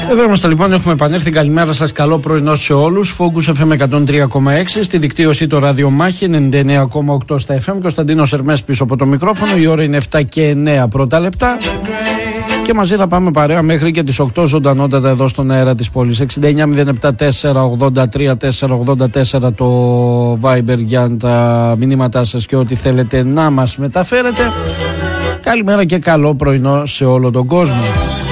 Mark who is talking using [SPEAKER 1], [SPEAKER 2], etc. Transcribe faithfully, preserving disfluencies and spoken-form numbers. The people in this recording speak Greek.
[SPEAKER 1] Εδώ είμαστε λοιπόν, έχουμε επανέλθει. Καλημέρα σας, καλό πρωινό σε όλους. Focus εφ εμ εκατόν τρία κόμμα έξι, στη δικτύωση το ραδιομάχη ενενήντα εννέα κόμμα οκτώ στα εφ εμ. Κωνσταντίνος Ερμές πίσω από το μικρόφωνο. Η ώρα είναι επτά και εννέα πρώτα λεπτά. Και μαζί θα πάμε παρέα μέχρι και τις οκτώ ζωντανότατα εδώ στον αέρα της πόλης. εξήντα εννέα μηδέν επτά τέσσερα ογδόντα τρία τέσσερα ογδόντα τέσσερα το Viber για τα μηνύματά σας και ό,τι θέλετε να μας μεταφέρετε. Καλημέρα και καλό πρωινό σε όλο τον κόσμο.